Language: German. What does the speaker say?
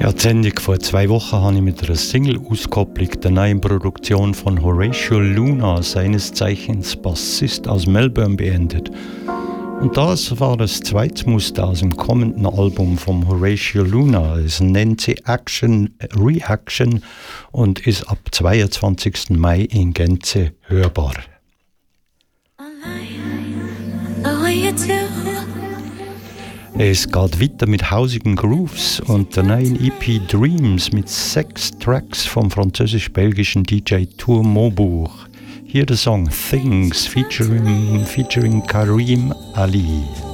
Ja, die Sendung vor 2 Wochen habe ich mit einer Single-Auskopplung der neuen Produktion von Horatio Luna, seines Zeichens Bassist aus Melbourne, beendet. Und das war das zweite Muster aus dem kommenden Album von Horatio Luna. Es nennt sich Action Reaction und ist ab 22. Mai in Gänze hörbar. Es geht weiter mit hausigen Grooves und der neuen EP Dreams mit 6 Tracks vom französisch-belgischen DJ Tour Maubourg. Hier der Song Things featuring Karim Ali.